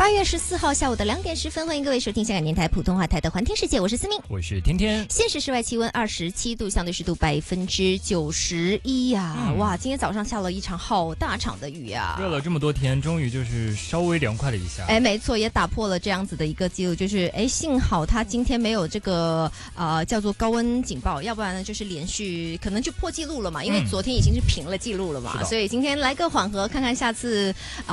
8月14号下午的2点10分，欢迎各位收听香港电台普通话台的环天世界，我是思明， 我是天天。 现时室外气温27度，相对湿度91%呀！哇，今天早上下了一场好大场的雨啊！ 热了这么多天，终于就是稍微凉快了一下。 没错，也打破了这样子的一个记录，就是幸好它今天没有这个叫做高温警报，要不然呢就是连续可能就破纪录了嘛，因为昨天已经是平了记录了嘛，所以今天来个缓和，看看下次